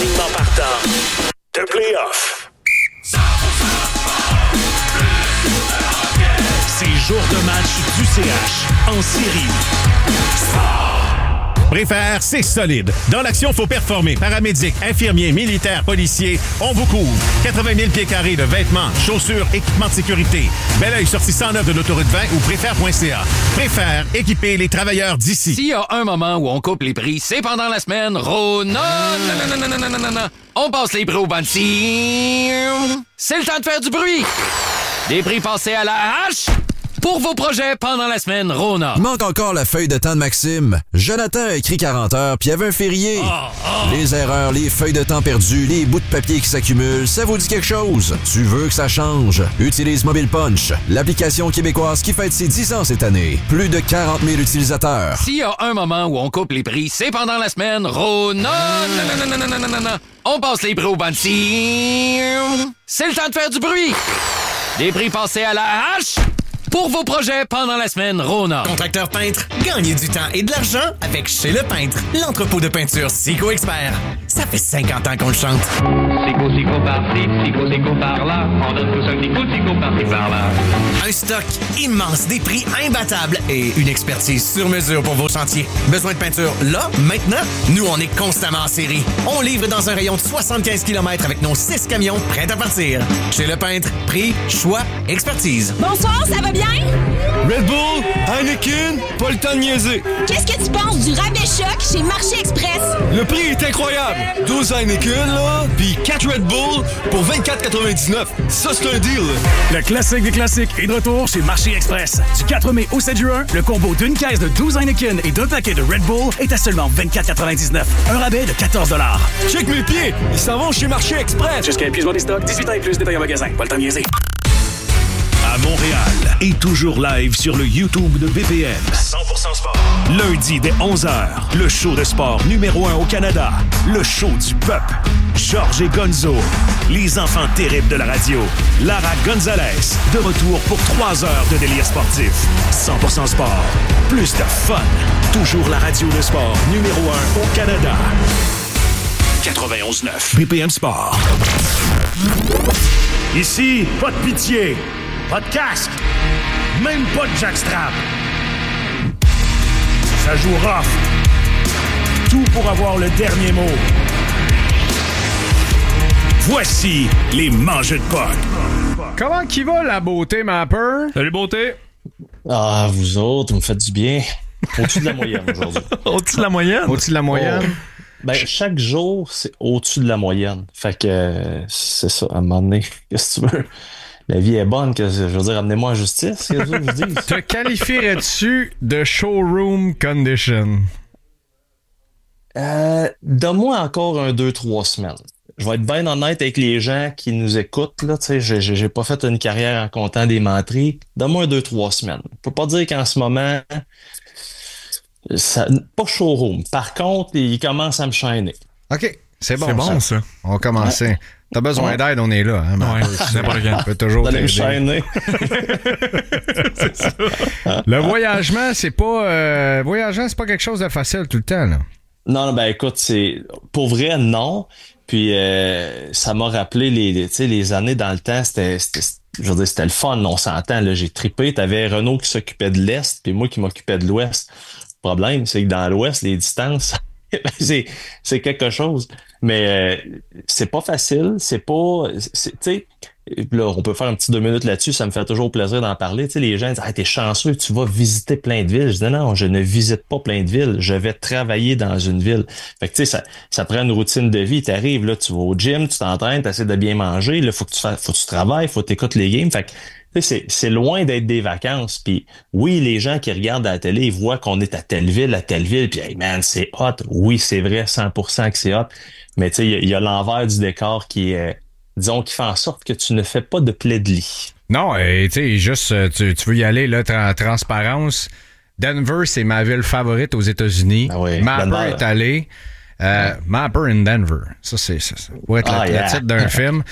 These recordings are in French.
alignement partant de play-off. C'est jour de match du CH en série. Préfère, c'est solide. Dans l'action, faut performer. Paramédic, infirmiers, militaires, policiers, on vous couvre. 80 000 pieds carrés de vêtements, chaussures, équipements de sécurité. Bel oeil sortie 109 de l'autoroute 20 ou préfère.ca. Préfère, équiper les travailleurs d'ici. S'il y a un moment où on coupe les prix, c'est pendant la semaine Rona. On passe les prix au Banty. C'est le temps de faire du bruit. Des prix passés à la hache pour vos projets pendant la semaine Rona. Il manque encore la feuille de temps de Maxime. Jonathan a écrit 40 heures, puis il y avait un férié. Les erreurs, les feuilles de temps perdues, les bouts de papier qui s'accumulent, ça vous dit quelque chose? Tu veux que ça change? Utilise Mobile Punch, l'application québécoise qui fête ses 10 ans cette année. Plus de 40 000 utilisateurs. S'il y a un moment où on coupe les prix, c'est pendant la semaine Rona. On passe les prix au Banty. C'est le temps de faire du bruit. Des prix passés à la hache pour vos projets pendant la semaine Rona. Contracteur peintre, gagnez du temps et de l'argent avec Chez le Peintre, l'entrepôt de peinture Sico Expert. Ça fait 50 ans qu'on le chante. Sico par-ci, Sico par-là. On donne tous un petit coup, Sico par-ci, par-là. Un stock immense, des prix imbattables et une expertise sur mesure pour vos chantiers. Besoin de peinture là, maintenant? Nous, on est constamment en série. On livre dans un rayon de 75 km avec nos 6 camions prêts à partir. Chez le Peintre, prix, choix, expertise. Bonsoir, ça va bien? Red Bull, Heineken, pas le temps de niaiser. Qu'est-ce que tu penses du rabais choc chez Marché Express? Le prix est incroyable. 12 Heineken, là, puis 4 Red Bull pour 24,99. Ça, c'est un deal. Le classique des classiques est de retour chez Marché Express. Du 4 mai au 7 juin, le combo d'une caisse de 12 Heineken et d'un paquet de Red Bull est à seulement 24,99. Un rabais de 14 $. Check mes pieds, ils s'en vont chez Marché Express. Jusqu'à épuisement des stocks, 18 ans et plus, détail en magasin. Pas le temps de niaiser. À Montréal et toujours live sur le YouTube de BPM. 100% sport. Lundi dès 11h, le show de sport numéro 1 au Canada. Le show du peuple. Georges et Gonzo, les enfants terribles de la radio. Lara Gonzalez, de retour pour 3 heures de délire sportif. 100% sport. Plus de fun. Toujours la radio de sport numéro 1 au Canada. 91.9 BPM Sport. Ici, pas de pitié. Pas de casque, même pas de jackstrap. Ça joue rough. Tout pour avoir le dernier mot. Voici les mangeux de potes. Comment qui va la beauté, Mapper? Salut, beauté. Ah, vous autres, vous me faites du bien. Au-dessus de la moyenne aujourd'hui. Au-dessus de la moyenne? Au-dessus de la moyenne? Oh. Ben, chaque jour, c'est au-dessus de la moyenne. Fait que c'est ça, à un moment donné, qu'est-ce que tu veux? La vie est bonne, que je veux dire, amenez-moi en justice, qu'est-ce que je vous dis? Te qualifierais-tu de showroom condition? Donne-moi encore 2-3 semaines. Je vais être bien honnête avec les gens qui nous écoutent, là, tu sais, j'ai pas fait une carrière en comptant des menteries. Donne-moi 2-3 semaines. Je peux pas dire qu'en ce moment, ça, pas showroom. Par contre, il commence à me chaîner. OK, c'est bon ça. On va commencer. Ouais. T'as besoin d'aide, on est là. Hein, ouais, c'est n'importe quand. On peut toujours t'aider. C'est ça. Le voyagement, c'est pas... voyageant, c'est pas quelque chose de facile tout le temps, là. Non, ben écoute, c'est... Pour vrai, non. Puis ça m'a rappelé les années dans le temps, c'était je veux dire, c'était le fun, on s'entend. Là, j'ai trippé. T'avais Renaud qui s'occupait de l'Est, puis moi qui m'occupais de l'Ouest. Le problème, c'est que dans l'Ouest, les distances... c'est quelque chose, mais c'est pas facile, tu sais, là, on peut faire un petit 2 minutes là-dessus, ça me fait toujours plaisir d'en parler, tu sais, les gens disent, t'es chanceux, tu vas visiter plein de villes. Je dis, non, je ne visite pas plein de villes, je vais travailler dans une ville. Fait que, tu sais, ça prend une routine de vie, t'arrives, là, tu vas au gym, tu t'entraînes, t'essaies de bien manger, là, faut que tu travailles, faut que t'écoutes les games, fait que, c'est loin d'être des vacances. Puis oui, les gens qui regardent à la télé, ils voient qu'on est à telle ville, puis hey man, c'est hot. Oui, c'est vrai, 100% que c'est hot. Mais tu sais, il y a l'envers du décor qui est, disons, qui fait en sorte que tu ne fais pas de plaid de lit. Non, tu sais, juste, tu veux y aller, là, transparence. Denver, c'est ma ville favorite aux États-Unis. Ah oui, Mapper est allé. Mapper in Denver. Ça, c'est va être le titre d'un film.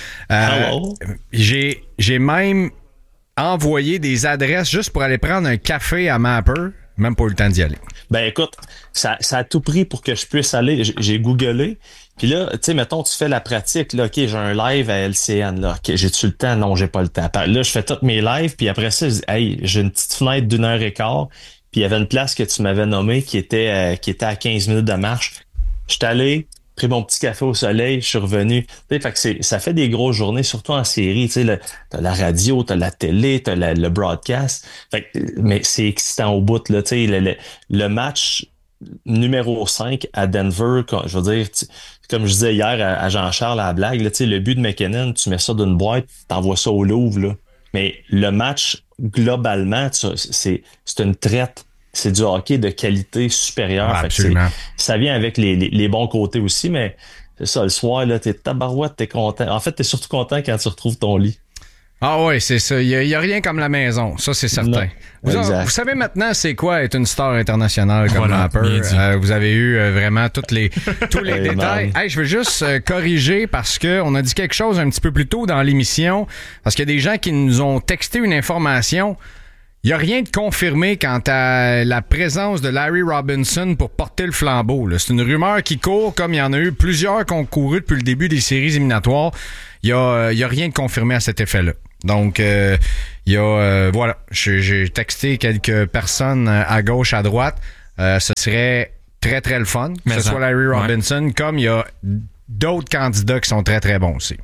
J'ai même envoyer des adresses juste pour aller prendre un café à Mapper, Même pas eu le temps d'y aller. Ben écoute, ça a tout pris pour que je puisse aller. J'ai googlé. Puis là, tu sais, mettons, tu fais la pratique. Là, OK, j'ai un live à LCN. Là. OK, j'ai-tu le temps? Non, j'ai pas le temps. Là, je fais tous mes lives. Puis après ça, je dis, hey, j'ai une petite fenêtre d'1h15. Puis il y avait une place que tu m'avais nommée qui était à 15 minutes de marche. Je suis allé, pris mon petit café au soleil, je suis revenu. Tu sais, fait que ça fait des grosses journées, surtout en série. Tu sais, t'as la radio, t'as la télé, t'as le broadcast. Fait que, mais c'est excitant au bout, là. Tu sais, le match numéro 5 à Denver, je veux dire, comme je disais hier à Jean-Charles à la blague, là, le but de McKinnon, tu mets ça d'une boîte, t'envoies ça au Louvre. Là. Mais le match, globalement, c'est une traite. C'est du hockey de qualité supérieure. Ah, absolument. Ça vient avec les bons côtés aussi, mais c'est ça, le soir, là, t'es tabarouette, t'es content. En fait, t'es surtout content quand tu retrouves ton lit. Ah oui, c'est ça. Il y a rien comme la maison, ça c'est certain. Vous savez maintenant c'est quoi être une star internationale comme Mapper. Vous avez eu vraiment tous les détails. Hey, je veux juste corriger parce que on a dit quelque chose un petit peu plus tôt dans l'émission parce qu'il y a des gens qui nous ont texté une information. Il n'y a rien de confirmé quant à la présence de Larry Robinson pour porter le flambeau. Là. C'est une rumeur qui court, comme il y en a eu plusieurs qui ont couru depuis le début des séries éliminatoires. Il y a rien de confirmé à cet effet-là. Donc, il y a... voilà, j'ai texté quelques personnes à gauche, à droite. Ce serait très, très le fun que ce soit Larry Robinson, comme il y a d'autres candidats qui sont très, très bons aussi.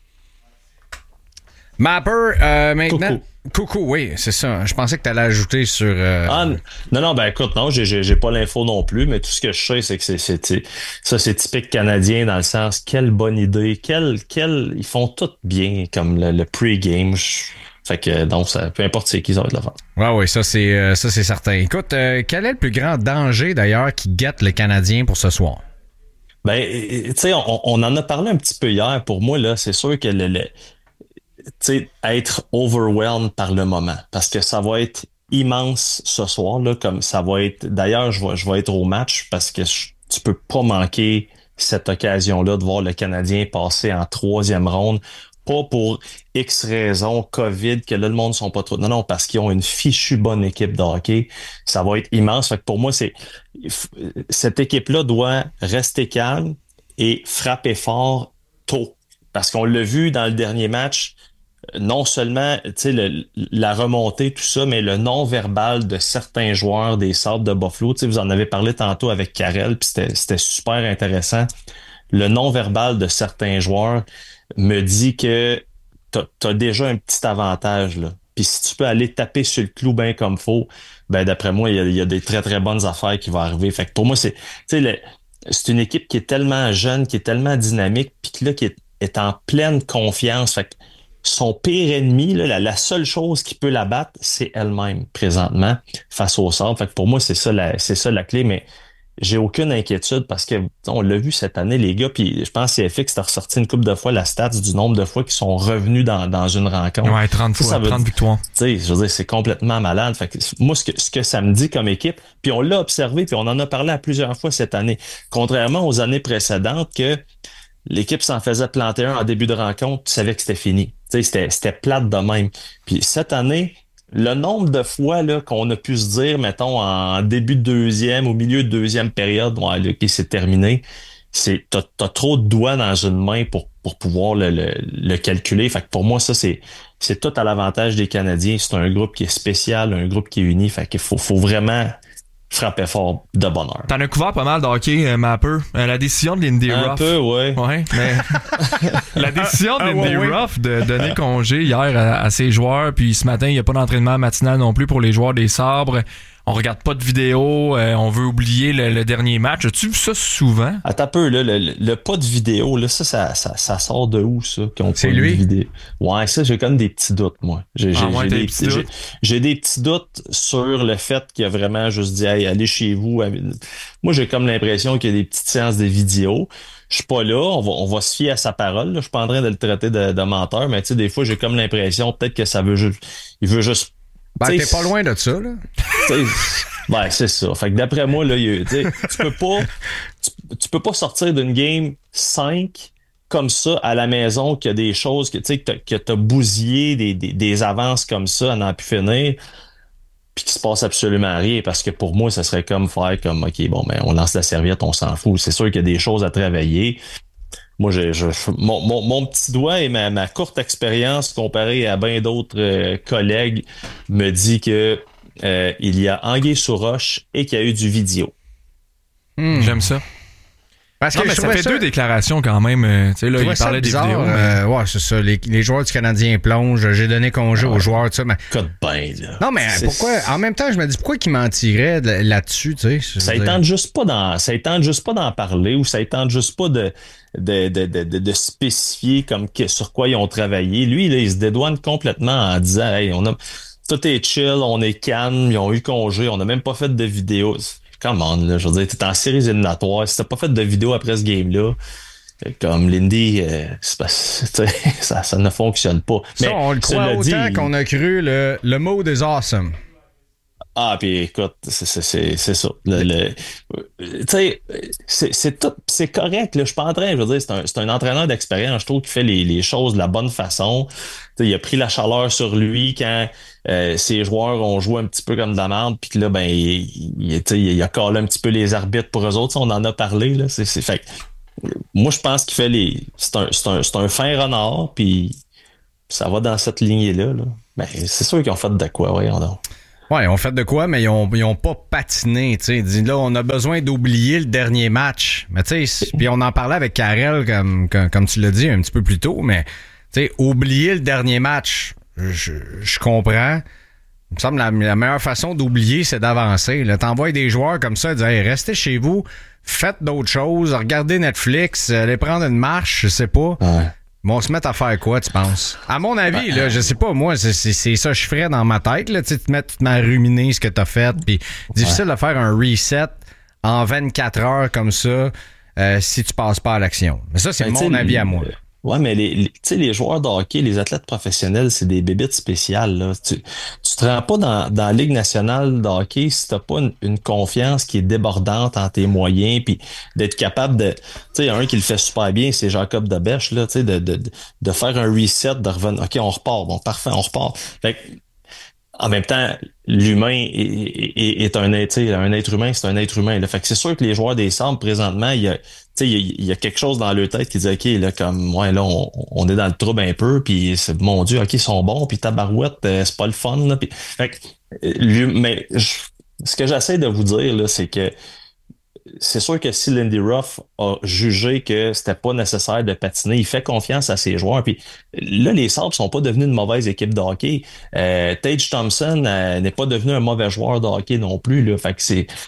Mapper, maintenant... Coucou, oui, c'est ça. Je pensais que tu allais ajouter sur... Non, ben écoute, non, j'ai pas l'info non plus, mais tout ce que je sais, c'est que c'est typique canadien dans le sens, quelle bonne idée, ils font tout bien, comme le pre-game. Fait que, donc, peu importe c'est qui, ça va être le fun. Oui, ça c'est certain. Écoute, quel est le plus grand danger, d'ailleurs, qui guette le Canadien pour ce soir? Ben, tu sais, on en a parlé un petit peu hier. Pour moi, là, c'est sûr que être overwhelmed par le moment, parce que ça va être immense ce soir, là, comme ça va être. D'ailleurs, je vais être au match parce que tu peux pas manquer cette occasion-là de voir le Canadien passer en 3e ronde. Pas pour X raisons, COVID, que là, le monde ne sont pas trop... Non, parce qu'ils ont une fichue bonne équipe de hockey. Ça va être immense. Fait que pour moi, cette équipe-là doit rester calme et frapper fort tôt. Parce qu'on l'a vu dans le dernier match, non seulement la remontée, tout ça, mais le non-verbal de certains joueurs des Sabres de Buffalo. Vous en avez parlé tantôt avec Karel, puis c'était super intéressant. Le non-verbal de certains joueurs me dit que t'as déjà un petit avantage, là. Puis si tu peux aller taper sur le clou bien comme faut, ben d'après moi, il y a des très, très bonnes affaires qui vont arriver. Fait que pour moi, c'est une équipe qui est tellement jeune, qui est tellement dynamique, puis là, qui est en pleine confiance. Fait que son pire ennemi, là, la seule chose qui peut la battre, c'est elle-même présentement face au Sabres. Fait que pour moi, c'est ça la clé, mais j'ai aucune inquiétude parce que on l'a vu cette année, les gars, puis je pense que CFX a ressorti une couple de fois la stats du nombre de fois qu'ils sont revenus dans une rencontre. Ouais, 30 fois, 30 victoires. Tu sais, je veux dire, c'est complètement malade. Fait que moi, ce que ça me dit comme équipe, puis on l'a observé, puis on en a parlé à plusieurs fois cette année, contrairement aux années précédentes que l'équipe s'en faisait planter un en début de rencontre, tu savais que c'était fini. Tu sais, c'était plate de même. Puis cette année, le nombre de fois là, qu'on a pu se dire, mettons, en début de deuxième, au milieu de deuxième période, ouais, là, okay, c'est terminé, t'as trop de doigts dans une main pour pouvoir le calculer. Fait que pour moi, ça, c'est tout à l'avantage des Canadiens. C'est un groupe qui est spécial, un groupe qui est uni. Fait qu'il faut vraiment frapper fort de bonheur. T'en as couvert pas mal de hockey, Mapper. La décision de Lindy Ruff. Un peu, ouais. Ouais, mais la décision de Lindy Ruff de donner congé hier à ses joueurs, puis ce matin, il n'y a pas d'entraînement matinal non plus pour les joueurs des Sabres. On regarde pas de vidéo, on veut oublier le dernier match. As-tu vu ça souvent? Attends un peu, là, le pas de vidéo, là, ça sort de où, ça? C'est lui? Vidéo? Ouais, ça, j'ai comme des petits doutes, moi. J'ai des petits doutes sur le fait qu'il a vraiment juste dit, hey, allez chez vous. Moi, j'ai comme l'impression qu'il y a des petites séances de vidéo. Je suis pas là, on va se fier à sa parole. Là. Je suis pas en train de le traiter de menteur, mais tu sais, des fois, j'ai comme l'impression peut-être que ça veut juste... Il veut juste... Ben, t'es pas loin de ça, là. Ben, c'est ça. Fait que d'après moi, là, tu peux pas sortir d'une game 5 comme ça à la maison qu'il y a des choses que t'as bousillé des avances comme ça à n'en plus finir. puis qu'il se passe absolument rien, parce que pour moi, ça serait comme faire comme, OK, bon, ben, on lance la serviette, on s'en fout. C'est sûr qu'il y a des choses à travailler. Moi, mon petit doigt et ma courte expérience comparée à bien d'autres collègues me dit que il y a anguille sous roche et qu'il y a eu du vidéo. J'aime ça. Parce que ça fait deux déclarations quand même. Tu sais, là, il parlait des vidéos. Ouais, c'est ça. Les joueurs du Canadien plongent. J'ai donné congé aux joueurs, tout ça. Mais... Code bain, là. Non, mais pourquoi? En même temps, je me dis, pourquoi qu'ils mentiraient là-dessus, tu sais? Ça ne tente juste pas d'en parler ou ça ne tente juste pas de spécifier comme sur quoi ils ont travaillé. Lui, là, il se dédouane complètement en disant, hey, tout est chill, on est calme, ils ont eu congé, on n'a même pas fait de vidéo. Come on, là, je veux dire, t'es en séries éliminatoires, si t'as pas fait de vidéo après ce game-là, comme Lindy, ça ne fonctionne pas. Ça, mais, on le croit autant qu'on a cru le mot des awesome. Ah, puis écoute, c'est ça. Tu sais, c'est correct, là. Je suis pas en train, je veux dire, c'est un entraîneur d'expérience. Je trouve qu'il fait les choses de la bonne façon. T'sais, il a pris la chaleur sur lui quand ses joueurs ont joué un petit peu comme de la merde, puis que là, ben, il a collé un petit peu les arbitres pour eux autres. On en a parlé, là. Fait moi, je pense qu'il fait c'est un fin renard, puis ça va dans cette lignée-là, là. Ben, c'est sûr qu'ils ont fait de quoi, voyons donc. Ouais, ils ont fait de quoi, mais ils ont pas patiné, tu sais. Là, on a besoin d'oublier le dernier match. Mais tu sais, puis on en parlait avec Karel, comme tu l'as dit un petit peu plus tôt, mais tu sais, oublier le dernier match, je comprends. Il me semble la meilleure façon d'oublier, c'est d'avancer. Là, t'envoies des joueurs comme ça, dire hey, restez chez vous, faites d'autres choses, regardez Netflix, allez prendre une marche, je sais pas. Ouais. Mais on se met à faire quoi, tu penses? À mon avis, là, je sais pas, moi, c'est ça que je ferais dans ma tête, là, tu te mets à ruminer ce que t'as fait, puis difficile de faire un reset en 24 heures comme ça si tu passes pas à l'action. Mais ça, c'est mon avis à moi. Ouais, mais les joueurs de hockey, les athlètes professionnels, c'est des bébites spéciales, là. Tu te rends pas dans la Ligue nationale de hockey si t'as pas une confiance qui est débordante en tes moyens, puis d'être capable de, tu sais, un qui le fait super bien, c'est Jacob Debèche, là, tu sais, de faire un reset, de revenir, OK, on repart, bon, parfait, on repart. Fait que, en même temps, l'humain est un être humain, c'est un être humain, là. Fait que c'est sûr que les joueurs des Sabres, présentement, il y a quelque chose dans leur tête qui dit, OK, là, comme, ouais, là, on est dans le trouble un peu, puis c'est, mon Dieu, OK, ils sont bons, puis tabarouette, c'est pas le fun, là. Puis, fait que, ce que j'essaie de vous dire, là, c'est que c'est sûr que si Lindy Ruff a jugé que c'était pas nécessaire de patiner, il fait confiance à ses joueurs. Puis là, les Sabres sont pas devenus une mauvaise équipe de hockey. Tage Thompson n'est pas devenu un mauvais joueur de hockey non plus, là. Fait que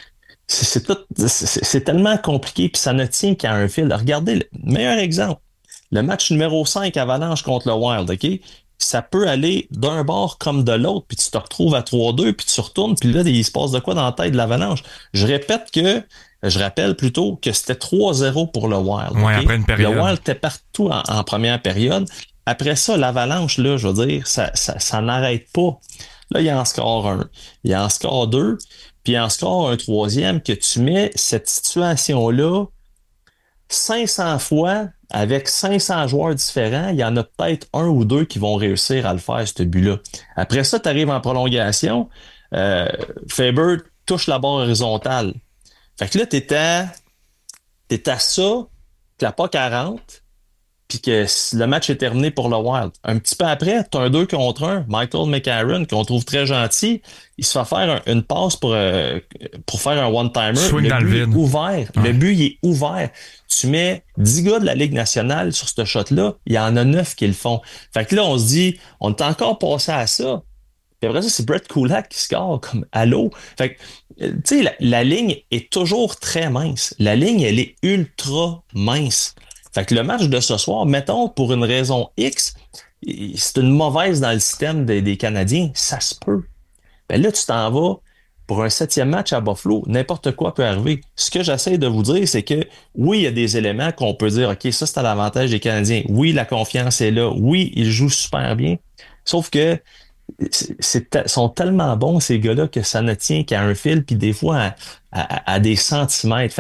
c'est tellement compliqué, puis ça ne tient qu'à un fil. Regardez, le meilleur exemple, le match numéro 5 Avalanche contre le Wild, OK? Ça peut aller d'un bord comme de l'autre, puis tu te retrouves à 3-2, puis tu retournes, puis là, il se passe de quoi dans la tête de l'Avalanche? Je rappelle plutôt que c'était 3-0 pour le Wild. Ouais, okay? Après une période. Le Wild était partout en première période. Après ça, l'Avalanche, là, je veux dire, ça n'arrête pas. Là, il y en score un, il y en score deux, puis il en score un troisième, que tu mets cette situation-là 500 fois avec 500 joueurs différents, il y en a peut-être un ou deux qui vont réussir à le faire, ce but-là. Après ça, tu arrives en prolongation, Faber touche la barre horizontale. Fait que là, t'es à ça, que la POC 40, puis que le match est terminé pour le Wild. Un petit peu après, t'as un 2 contre 1, Michael McCarron, qu'on trouve très gentil, il se fait faire une passe pour faire un one-timer. Swing dans le vide. Ouvert. Ouais. Le but, il est ouvert. Tu mets 10 gars de la Ligue nationale sur ce shot-là, il y en a 9 qui le font. Fait que là, on se dit, on est encore passé à ça. Puis après ça, c'est Brett Kulak qui score comme allô. Fait que, tu sais, la ligne est toujours très mince. La ligne, elle est ultra mince. Fait que le match de ce soir, mettons, pour une raison X, c'est une mauvaise dans le système des Canadiens, ça se peut. Ben là, tu t'en vas pour un 7e match à Buffalo, n'importe quoi peut arriver. Ce que j'essaie de vous dire, c'est que oui, il y a des éléments qu'on peut dire, OK, ça, c'est à l'avantage des Canadiens. Oui, la confiance est là. Oui, ils jouent super bien. Sauf que sont tellement bons, ces gars-là, que ça ne tient qu'à un fil, puis des fois à des centimètres. Fait que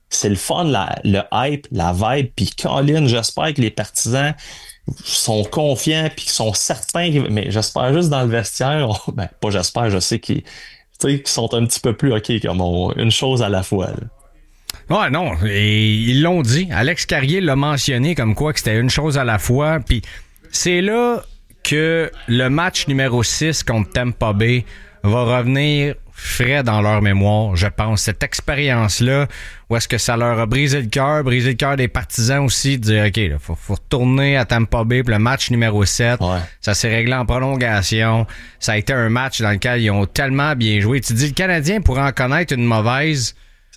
c'est le fun, le hype, la vibe. Puis Colin, j'espère que les partisans sont confiants puis qu'ils sont certains. Mais j'espère juste dans le vestiaire, pas j'espère, je sais qu'ils sont un petit peu plus OK comme une chose à la fois. Là. Ouais, non, et ils l'ont dit. Alex Carrier l'a mentionné comme quoi que c'était une chose à la fois. Puis c'est là que le match numéro 6 contre Tampa Bay va revenir frais dans leur mémoire, je pense. Cette expérience-là, où est-ce que ça leur a brisé le cœur des partisans aussi, de dire, OK, il faut retourner à Tampa Bay pour le match numéro 7. Ouais. Ça s'est réglé en prolongation. Ça a été un match dans lequel ils ont tellement bien joué. Tu dis, le Canadien pourrait en connaître une mauvaise.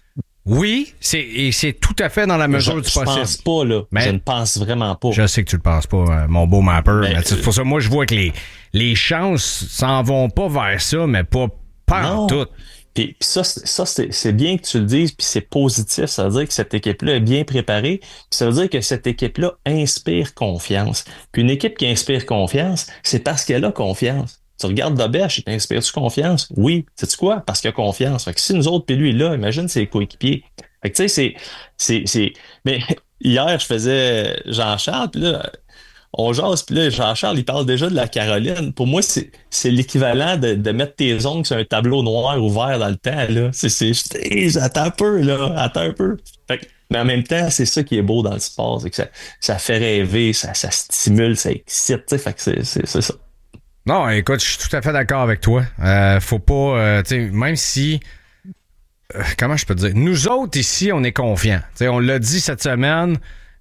Oui, c'est tout à fait dans la mesure du possible. Je pense pas, là. Mais je ne pense vraiment pas. Je sais que tu le penses pas, mon beau Mapper. Mais c'est pour ça, moi, je vois que les chances s'en vont pas vers ça, mais pas en tout. Puis ça, c'est bien que tu le dises, puis c'est positif. Ça veut dire que cette équipe-là est bien préparée. Puis ça veut dire que cette équipe-là inspire confiance. Puis une équipe qui inspire confiance, c'est parce qu'elle a confiance. Tu regardes Dobèche, il t'inspire-tu confiance? Oui. Sais-tu quoi? Parce qu'il a confiance. Fait que si nous autres, puis lui, là, imagine ses coéquipiers. Fait que tu sais, c'est... Mais hier, je faisais Jean-Charles, puis là, on jase, puis là, Jean-Charles, il parle déjà de la Caroline. Pour moi, c'est l'équivalent de mettre tes ongles sur un tableau noir ou vert dans le temps, là. Attends un peu, là. Attends un peu. Fait que, mais en même temps, c'est ça qui est beau dans le sport. C'est que ça fait rêver, ça stimule, ça excite, tu sais. Fait que c'est ça. Non, écoute, je suis tout à fait d'accord avec toi. Faut pas, tu sais, même si, comment je peux te dire, nous autres ici, on est confiants. Tu sais, on l'a dit cette semaine,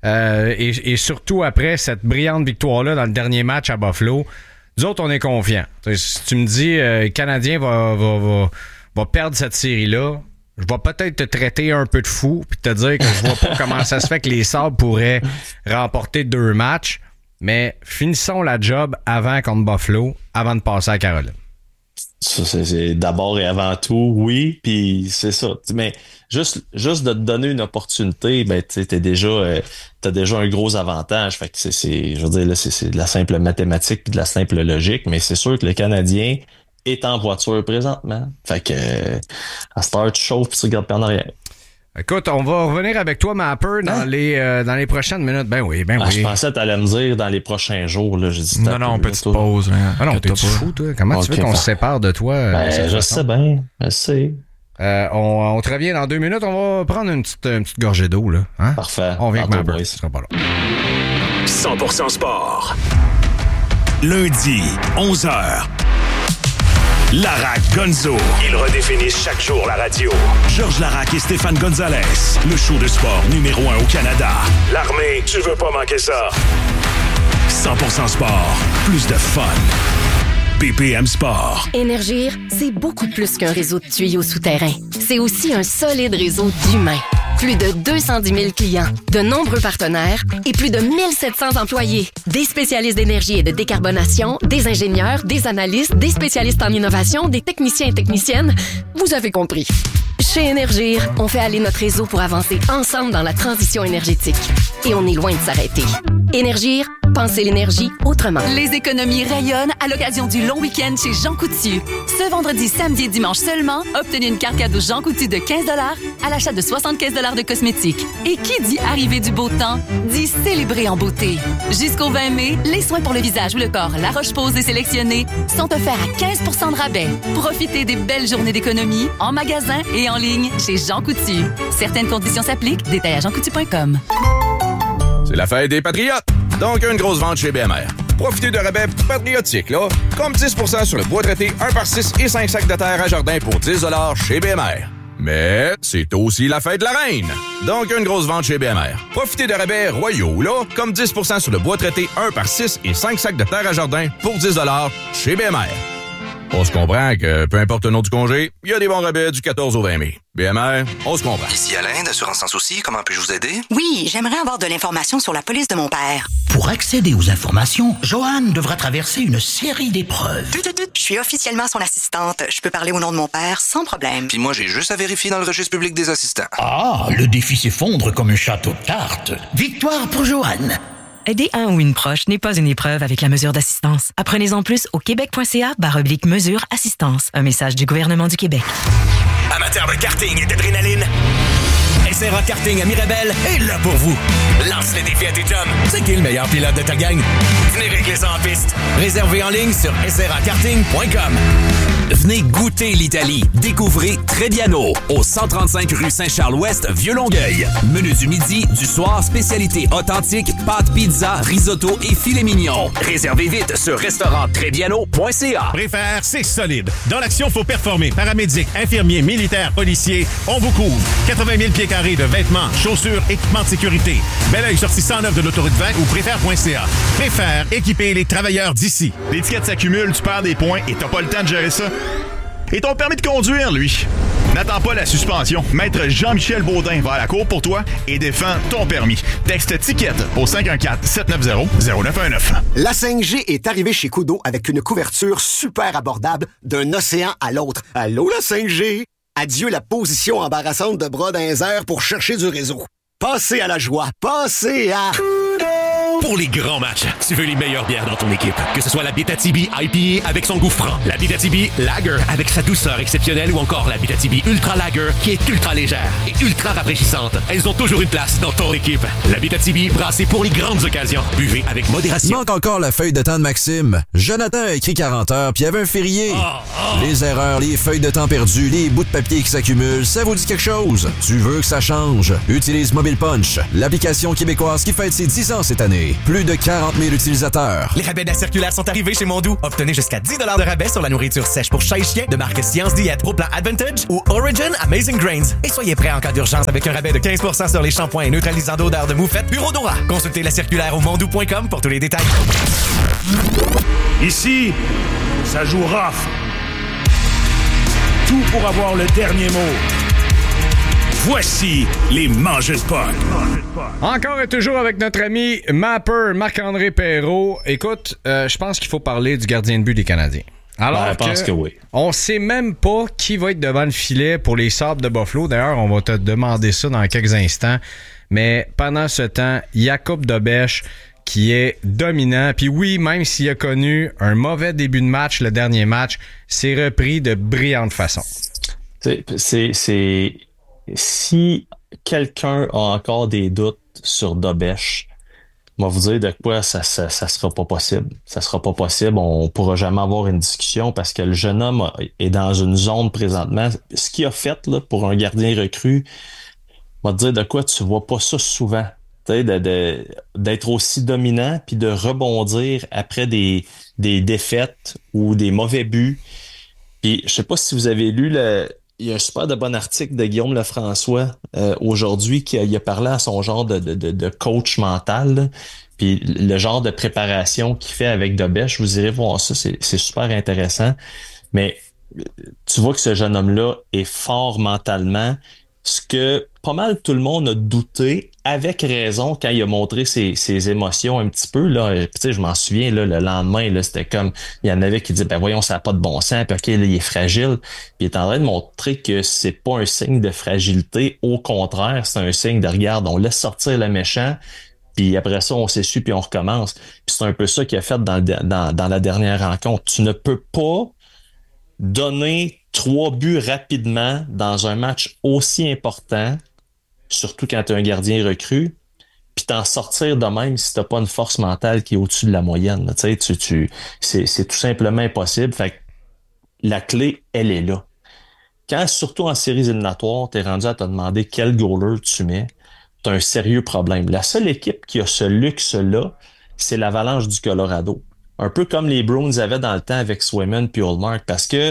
et surtout après cette brillante victoire-là dans le dernier match à Buffalo, nous autres, on est confiants. Tu sais, si tu me dis, le Canadien va perdre cette série-là, je vais peut-être te traiter un peu de fou, puis te dire que je vois pas comment ça se fait que les Sabres pourraient remporter 2 matchs. Mais finissons la job avant contre Buffalo, avant de passer à Caroline. Ça, c'est d'abord et avant tout, oui, puis c'est ça. Mais juste de te donner une opportunité, ben t'as déjà un gros avantage. Fait que je veux dire, là, c'est de la simple mathématique puis de la simple logique, mais c'est sûr que le Canadien est en voiture présentement. Fait que à cette heure, tu chauffes puis tu regardes pas en arrière. Écoute, on va revenir avec toi, Mapper, dans les prochaines minutes. Ben oui. Je pensais que tu allais me dire dans les prochains jours. Là. J'ai dit, non, petite pause. Ah non, t'es fou, toi. Comment tu veux qu'on se sépare de toi? Je sais bien. Je sais. On te revient dans 2 minutes. On va prendre une petite gorgée d'eau. Là. Hein? Parfait. On vient avec Mapper. Ce sera pas là. 100% sport. Lundi, 11h. Larac Gonzo. Ils redéfinissent chaque jour la radio. Georges Larac et Stéphane Gonzalez. Le show de sport numéro 1 au Canada. L'armée, tu veux pas manquer ça. 100% sport. Plus de fun. BPM Sport. Énergir, c'est beaucoup plus qu'un réseau de tuyaux souterrains. C'est aussi un solide réseau d'humains. Plus de 210 000 clients, de nombreux partenaires et plus de 1700 employés. Des spécialistes d'énergie et de décarbonation, des ingénieurs, des analystes, des spécialistes en innovation, des techniciens et techniciennes. Vous avez compris. Chez Énergir, on fait aller notre réseau pour avancer ensemble dans la transition énergétique. Et on est loin de s'arrêter. Énergir, pensez l'énergie autrement. Les économies rayonnent à l'occasion du long week-end chez Jean Coutu. Ce vendredi, samedi et dimanche seulement, obtenez une carte cadeau Jean Coutu de 15 $ à l'achat de 75 $ de cosmétiques. Et qui dit arrivée du beau temps, dit célébrer en beauté. Jusqu'au 20 mai, les soins pour le visage ou le corps La Roche-Posay sélectionnés sont offerts à 15 % de rabais. Profitez des belles journées d'économie en magasin et en ligne chez Jean Coutu. Certaines conditions s'appliquent. Détails à jeancoutu.com. C'est la fête des Patriotes, donc une grosse vente chez BMR. Profitez de rabais patriotiques, là, comme 10% sur le bois traité 1/6 et 5 sacs de terre à jardin pour 10 $ chez BMR. Mais c'est aussi la fête de la reine, donc une grosse vente chez BMR. Profitez de rabais royaux, là, comme 10% sur le bois traité 1/6 et 5 sacs de terre à jardin pour 10 $ chez BMR. On se comprend que, peu importe le nom du congé, il y a des bons rabais du 14 au 20 mai. BMR, on se comprend. Ici Alain, d'Assurance Sans Souci, comment puis-je vous aider? Oui, j'aimerais avoir de l'information sur la police de mon père. Pour accéder aux informations, Joanne devra traverser une série d'épreuves. Je suis officiellement son assistante. Je peux parler au nom de mon père sans problème. Puis moi, j'ai juste à vérifier dans le registre public des assistants. Ah, le défi s'effondre comme un château de cartes. Victoire pour Joanne. Aider un ou une proche n'est pas une épreuve avec la mesure d'assistance. Apprenez-en plus au québec.ca/mesure assistance. Un message du gouvernement du Québec. Amateur de karting et d'adrénaline, SRA Karting à Mirabel est là pour vous. Lance le défi à tes chums. C'est qui le meilleur pilote de ta gang? Venez régler ça en piste. Réservez en ligne sur srakarting.com. Venez goûter l'Italie. Découvrez Trebbiano au 135 rue Saint-Charles-Ouest, Vieux-Longueuil. Menu du midi, du soir, spécialité authentique, pâtes, pizza, risotto et filet mignon. Réservez vite sur restauranttrebbiano.ca. Préfère, c'est solide. Dans l'action, faut performer. Paramédic, infirmiers, militaires, policiers, on vous couvre. 80 000 pieds carrés de vêtements, chaussures, équipements de sécurité. Belleuil sortie 109 de l'autoroute 20 ou préfère.ca. Préfère, équiper les travailleurs d'ici. L'étiquette s'accumule, tu perds des points et t'as pas le temps de gérer ça. Et ton permis de conduire, lui. N'attends pas la suspension. Maître Jean-Michel Baudin va à la cour pour toi et défend ton permis. Texte ticket au 514-790-0919. La 5G est arrivée chez Kudo avec une couverture super abordable d'un océan à l'autre. Allô, la 5G? Adieu la position embarrassante de bras dans les airs pour chercher du réseau. Passez à la joie. Passez à... Pour les grands matchs, tu veux les meilleures bières dans ton équipe. Que ce soit la Abitibi IPA avec son goût franc, la Abitibi Lager avec sa douceur exceptionnelle ou encore la Abitibi Ultra Lager qui est ultra légère et ultra rafraîchissante. Elles ont toujours une place dans ton équipe. La Abitibi brassée pour les grandes occasions. Buvez avec modération. Il manque encore la feuille de temps de Maxime. Jonathan a écrit 40 heures puis il y avait un férié. Les erreurs, les feuilles de temps perdues, les bouts de papier qui s'accumulent, ça vous dit quelque chose? Tu veux que ça change? Utilise Mobile Punch, l'application québécoise qui fête ses 10 ans cette année. Plus de 40 000 utilisateurs. Les rabais de la circulaire sont arrivés chez Mondou. Obtenez jusqu'à 10 $ de rabais sur la nourriture sèche pour chat et chien de marque Science Diète, Pro Plan Advantage ou Origin Amazing Grains. Et soyez prêts en cas d'urgence avec un rabais de 15% sur les shampoings et neutralisants d'odeur de moufette Bureau Dora. Consultez la circulaire au mondou.com pour tous les détails. Ici, ça joue rough. Tout pour avoir le dernier mot. Voici les mangeux de potes. Encore et toujours avec notre ami Mapper, Marc-André Perrault. Écoute, je pense qu'il faut parler du gardien de but des Canadiens. Alors je pense que oui. On sait même pas qui va être devant le filet pour les Sabres de Buffalo. D'ailleurs, on va te demander ça dans quelques instants. Mais pendant ce temps, Jakub Dobeš qui est dominant. Puis oui, même s'il a connu un mauvais début de match, le dernier match, s'est repris de brillante façon. Si quelqu'un a encore des doutes sur Dobeš, je vais vous dire de quoi ça sera pas possible. Ça sera pas possible. On pourra jamais avoir une discussion parce que le jeune homme est dans une zone présentement. Ce qu'il a fait là, pour un gardien recru, je vais te dire de quoi tu vois pas ça souvent. D'être aussi dominant puis de rebondir après des défaites ou des mauvais buts. Puis je sais pas si vous avez lu il y a un super de bon article de Guillaume Lefrançois aujourd'hui qui a parlé à son genre de coach mental, là. Puis le genre de préparation qu'il fait avec Dobeš, vous irez voir ça, c'est super intéressant. Mais tu vois que ce jeune homme-là est fort mentalement, ce que pas mal tout le monde a douté, avec raison, quand il a montré ses émotions un petit peu. Là, tu sais, je m'en souviens, là, le lendemain, là, c'était comme, il y en avait qui disaient, ben voyons, ça n'a pas de bon sens, puis ok, là, il est fragile. Puis il est en train de montrer que c'est pas un signe de fragilité, au contraire, c'est un signe de, regarde, on laisse sortir le méchant, puis après ça, on s'essuie, puis on recommence. Puis c'est un peu ça qu'il a fait dans la dernière rencontre. Tu ne peux pas donner 3 buts rapidement dans un match aussi important, surtout quand tu es un gardien recru, puis t'en sortir de même si t'as pas une force mentale qui est au-dessus de la moyenne. C'est tout simplement impossible. Fait que la clé, elle est là. Quand, surtout en séries éliminatoires, t'es rendu à te demander quel goaler tu mets, t'as un sérieux problème. La seule équipe qui a ce luxe-là, c'est l'Avalanche du Colorado. Un peu comme les Bruins avaient dans le temps avec Swayman puis Ullmark, parce que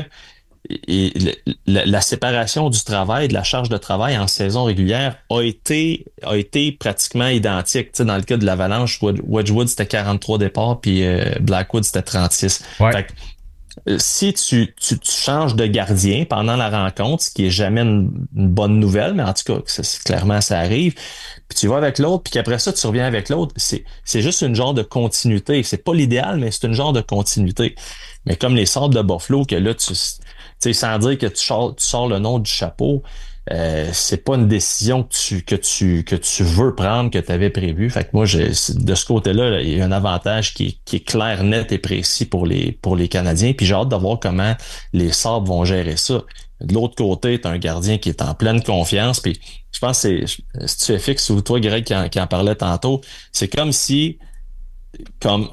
la séparation du travail, de la charge de travail en saison régulière a été pratiquement identique. Tu sais, dans le cas de l'Avalanche, Wedgwood, c'était 43 départs, puis Blackwood, c'était 36. Ouais. Fait que, si tu changes de gardien pendant la rencontre, ce qui est jamais une bonne nouvelle, mais en tout cas, clairement, ça arrive, puis tu vas avec l'autre, puis qu'après ça, tu reviens avec l'autre, c'est juste une genre de continuité. C'est pas l'idéal, mais c'est une genre de continuité. Mais comme les Sabres de Buffalo, que là, tu sais, sans dire que tu sors le nom du chapeau, c'est pas une décision que tu veux prendre, que tu avais prévu. Fait que moi, de ce côté-là, il y a un avantage qui est clair, net et précis pour les Canadiens. Puis j'ai hâte de voir comment les Sabres vont gérer ça. De l'autre côté, tu as un gardien qui est en pleine confiance. Puis je pense que si tu fais fixe ou toi, Greg, qui en parlait tantôt, c'est comme si, comme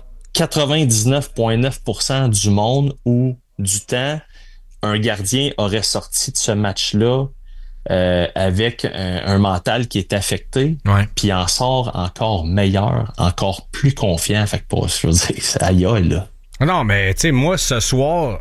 99,9% du monde ou du temps, un gardien aurait sorti de ce match-là avec un mental qui est affecté, puis en sort encore meilleur, encore plus confiant. Fait que je veux dire, c'est aïe là. Non, mais tu sais, moi, ce soir,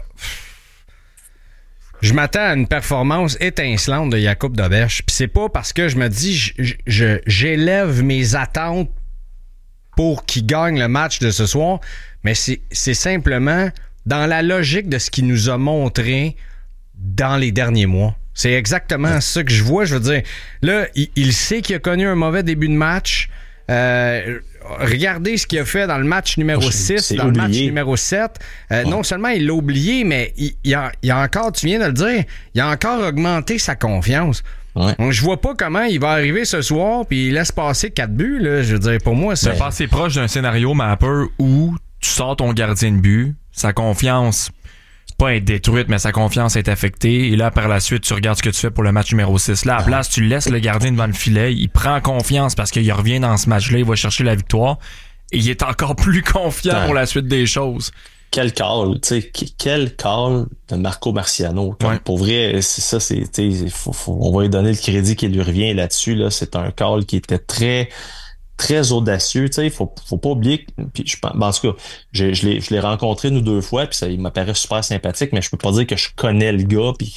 je m'attends à une performance étincelante de Jakub Dobeš. Puis c'est pas parce que je me dis, j'élève mes attentes pour qu'il gagne le match de ce soir, mais c'est simplement dans la logique de ce qu'il nous a montré dans les derniers mois. C'est exactement ça que je vois. Je veux dire, là, il sait qu'il a connu un mauvais début de match. Regardez ce qu'il a fait dans le match numéro 6, dans le match numéro 7. Non seulement il l'a oublié, mais il a encore, tu viens de le dire, il a encore augmenté sa confiance. Donc, je vois pas comment il va arriver ce soir puis il laisse passer 4 buts. Là. Je veux dire, pour moi, c'est passé proche d'un scénario, Mapper, où tu sors ton gardien de but, sa confiance pas être détruite, mais sa confiance est affectée. Et là, par la suite, tu regardes ce que tu fais pour le match numéro 6. Là, à la place, tu laisses le gardien devant le filet. Il prend confiance parce qu'il revient dans ce match-là. Il va chercher la victoire. Et il est encore plus confiant pour la suite des choses. Quel call, tu sais, quel call de Marco Marciano. Pour vrai, c'est ça, on va lui donner le crédit qui lui revient là-dessus. Là. C'est un call qui était très audacieux, tu sais, faut pas oublier, puis en tout cas, je l'ai rencontré nous 2 fois, puis il m'apparaît super sympathique, mais je peux pas dire que je connais le gars puis que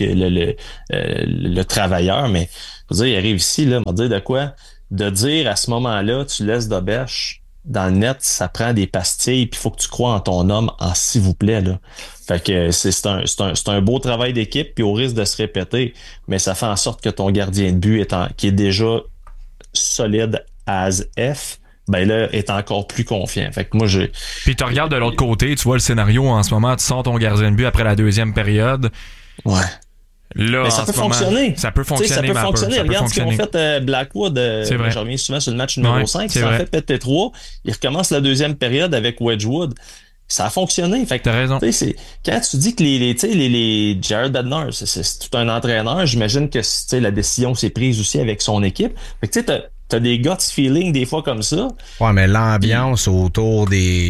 le travailleur, mais je veux dire, il arrive ici, là, m'a dit de quoi? De dire à ce moment-là, tu laisses Dobeš dans le net, ça prend des pastilles, puis il faut que tu crois en ton homme, en s'il vous plaît, là. Fait que c'est un beau travail d'équipe, puis au risque de se répéter, mais ça fait en sorte que ton gardien de but qui est déjà solide as F, ben là, est encore plus confiant. Fait que moi, Puis tu regardes de l'autre côté, tu vois le scénario en ce moment, tu sors ton gardien de but après la 2e période. Ouais. Là, mais ça peut fonctionner. Ça peut fonctionner. Regarde ce qu'ils ont fait Blackwood. Je reviens souvent sur le match numéro 5. Ils ont fait péter 3. Ils recommencent la 2e période avec Wedgwood. Ça a fonctionné. Fait que, t'as raison. Quand tu dis que les Jared Bednar, c'est tout un entraîneur, j'imagine que la décision s'est prise aussi avec son équipe. Fait que tu sais, t'as des guts feeling des fois comme ça. Ouais, mais l'ambiance autour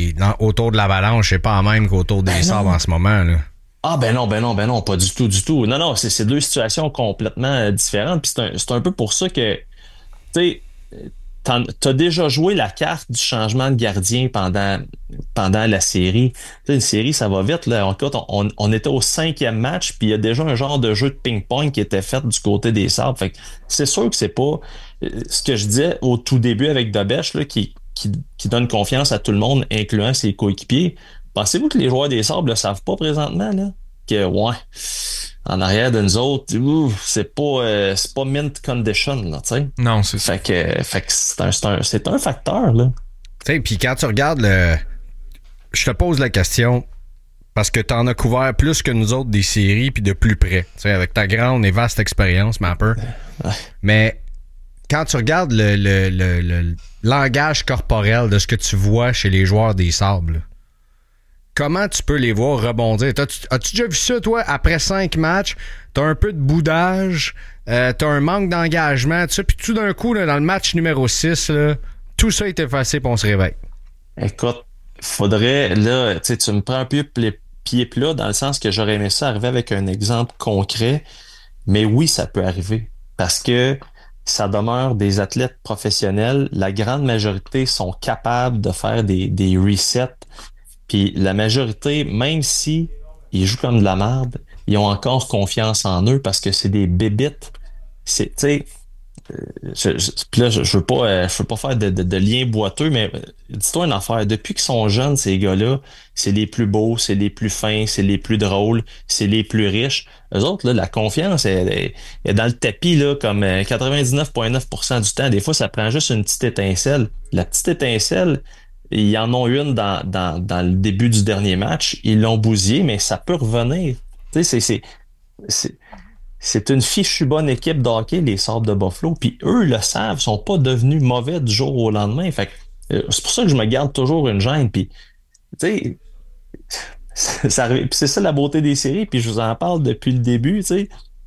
de l'Avalanche, c'est pas la même qu'autour des Sabres en ce moment, là. Ah, ben non, pas du tout. Non, c'est 2 situations complètement différentes. Puis c'est un peu pour ça que, tu sais, t'as déjà joué la carte du changement de gardien pendant la série. Tu sais, une série, ça va vite, là. On était au 5e match, puis il y a déjà un genre de jeu de ping-pong qui était fait du côté des Sabres. Fait que c'est sûr que c'est pas ce que je disais au tout début avec Dobeš, là, qui donne confiance à tout le monde, incluant ses coéquipiers. Pensez-vous que les joueurs des Sabres le savent pas présentement, là? Que, en arrière de nous autres, c'est pas mint condition, là, tu sais. Non, c'est ça. Fait que c'est un facteur, là. Tu sais, puis quand tu regardes je te pose la question parce que t'en as couvert plus que nous autres des séries puis de plus près. Tu sais, avec ta grande et vaste expérience, Mapper. Mais quand tu regardes le langage corporel de ce que tu vois chez les joueurs des Sabres, là, comment tu peux les voir rebondir? As-tu déjà vu ça, toi, après 5 matchs? T'as un peu de boudage, t'as un manque d'engagement, tout ça, puis tout d'un coup, là, dans le match numéro 6, là, tout ça est effacé, puis on se réveille. Écoute, faudrait, là, tu me prends un peu les pieds plats, dans le sens que j'aurais aimé ça arriver avec un exemple concret, mais oui, ça peut arriver, parce que ça demeure des athlètes professionnels. La grande majorité sont capables de faire des resets. Puis la majorité, même si ils jouent comme de la merde, ils ont encore confiance en eux parce que c'est des bébites. Tu sais, puis là, je veux pas faire de lien boiteux, mais dis-toi une affaire. Depuis qu'ils sont jeunes, ces gars-là, c'est les plus beaux, c'est les plus fins, c'est les plus drôles, c'est les plus riches. Eux autres, là, la confiance est dans le tapis, là, comme 99,9% du temps. Des fois, ça prend juste une petite étincelle. La petite étincelle, ils en ont une dans le début du dernier match. Ils l'ont bousillé, mais ça peut revenir. Tu sais, c'est une fichue bonne équipe de hockey, les Sabres de Buffalo. Puis eux le savent, sont pas devenus mauvais du jour au lendemain. Fait que, c'est pour ça que je me garde toujours une gêne. Puis, tu sais, c'est ça la beauté des séries. Puis je vous en parle depuis le début. Tu sais,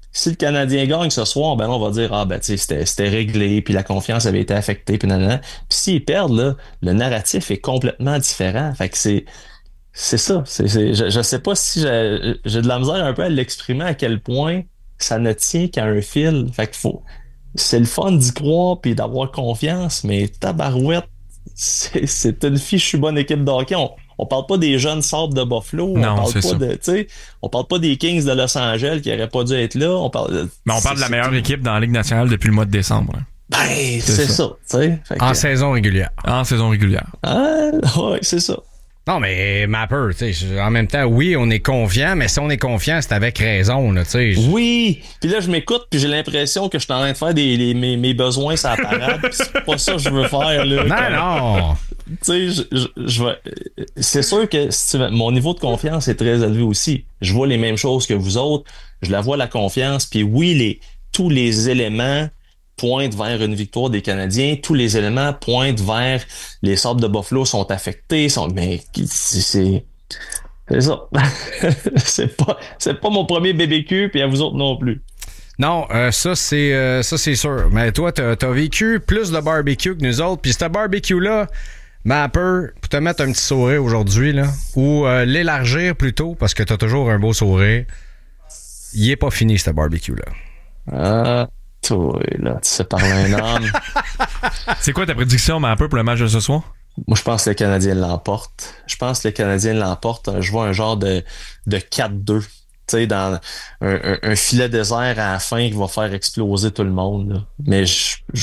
si le Canadien gagne ce soir, ben là, on va dire, c'était réglé, puis la confiance avait été affectée, puis nanana. Puis s'ils perdent, là, le narratif est complètement différent. Fait que c'est ça. Je sais pas si j'ai de la misère un peu à l'exprimer à quel point ça ne tient qu'à un fil. Fait que c'est le fun d'y croire puis d'avoir confiance, mais tabarouette, c'est une fichue bonne équipe de hockey. On parle pas des jeunes Sabres de Buffalo. Non, on parle pas des Kings de Los Angeles qui auraient pas dû être là. On parle de la meilleure équipe dans la Ligue nationale depuis le mois de décembre. Hein. Ben, c'est ça. En saison régulière. En saison régulière. Ah, ouais, c'est ça. Non, mais Mapper, tu sais, en même temps, oui, on est confiant, mais si on est confiant, c'est avec raison, là, tu sais. Oui, puis là, je m'écoute, puis j'ai l'impression que je suis en train de faire mes besoins sur la parade, puis c'est pas ça que je veux faire, là. Non! Tu sais, je vais... C'est sûr que mon niveau de confiance est très élevé aussi. Je vois les mêmes choses que vous autres, je la vois, la confiance, puis oui, tous les éléments pointent vers une victoire des Canadiens. Tous les éléments pointent vers les Sabres de Buffalo sont affectés. Mais c'est ça. c'est pas mon premier BBQ, puis à vous autres non plus. Non, ça c'est sûr. Mais toi, t'as vécu plus de barbecue que nous autres. Puis ce barbecue-là, Mapper, pour te mettre un petit sourire aujourd'hui, là, ou l'élargir plutôt, parce que t'as toujours un beau sourire, il est pas fini, ce barbecue-là. Toi, là, tu sais parler un homme. C'est quoi ta prédiction, Mapper, pour le match de ce soir? Moi, je pense que les Canadiens l'emportent. Je vois un genre de 4-2. Tu sais, dans un filet désert à la fin qui va faire exploser tout le monde. Là. Mais je